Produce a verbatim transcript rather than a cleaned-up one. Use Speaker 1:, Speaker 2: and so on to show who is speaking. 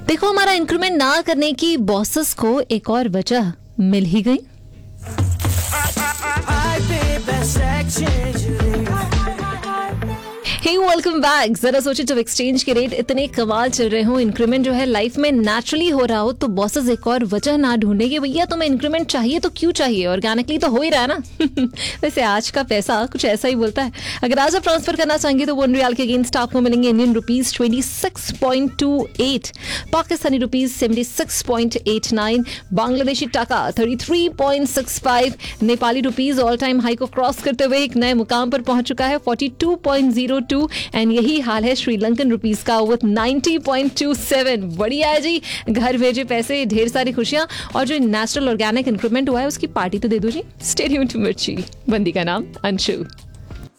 Speaker 1: देखो, हमारा इंक्रीमेंट ना करने की बॉसेस को एक और वजह मिल ही गई। हे वेलकम बैक। जरा सोचे, जब एक्सचेंज के रेट इतने कमाल चल रहे हो, इंक्रीमेंट जो है लाइफ में नेचुरली हो रहा हो, तो बॉसेस एक और वजह ना ढूंढे कि भैया तुम्हें इंक्रीमेंट चाहिए तो क्यों चाहिए, ऑर्गेनिकली तो हो ही रहा है ना। वैसे आज का पैसा कुछ ऐसा ही बोलता है। अगर आज आप ट्रांसफर करना चाहेंगे तो वन रियाल के अगेंस्ट आपको मिलेंगे Indian rupees twenty six point two eight, Pakistani rupees seventy six point eight nine, Bangladeshi टाका thirty three point six five, Nepali rupees all time high को क्रॉस करते हुए एक नए मुकाम पर पहुंच चुका है forty two point zero to, and यही हाल है श्रीलंकन रुपीस का with ninety point two seven. बढ़िया है जी, घर भेजे पैसे, ढेर सारी खुशियां, और जो नेचुरल ऑर्गेनिक इंक्रीमेंट हुआ है उसकी पार्टी तो दे दो जी। स्टे ट्यून्ड टू मिर्ची। बंदी का नाम अंशु।